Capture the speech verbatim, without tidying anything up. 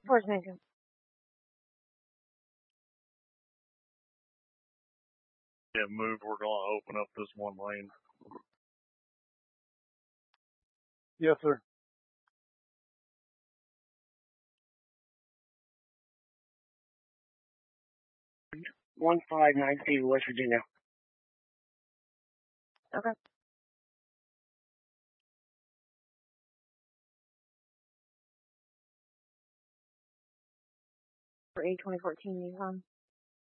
Force Maker. Yeah, move. We're going to open up this one lane. Yes, sir. one five nine two, West Virginia. Okay. For A twenty fourteen Yukon.